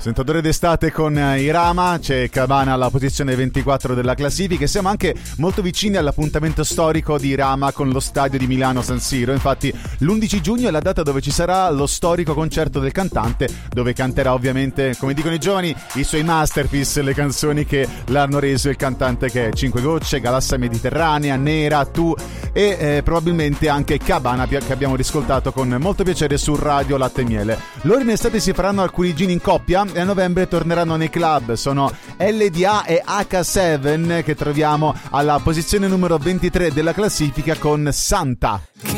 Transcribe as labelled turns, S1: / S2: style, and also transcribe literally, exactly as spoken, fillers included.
S1: Sento odore d'estate con i Rama, c'è Cabana alla posizione ventiquattro della classifica e siamo anche molto vicini all'appuntamento storico di Rama con lo stadio di Milano San Siro. Infatti l'undici giugno è la data dove ci sarà lo storico concerto del cantante, dove canterà ovviamente, come dicono i giovani, i suoi masterpiece, le canzoni che l'hanno reso il cantante, che è Cinque Gocce, Galassia Mediterranea, Nera, Tu e eh, probabilmente anche Cabana, che abbiamo riscoltato con molto piacere su Radio Latte e Miele. Loro in estate si faranno alcuni giri in coppia e a novembre torneranno nei club. Sono L D A e H sette che troviamo alla posizione numero ventitré della classifica con Santa.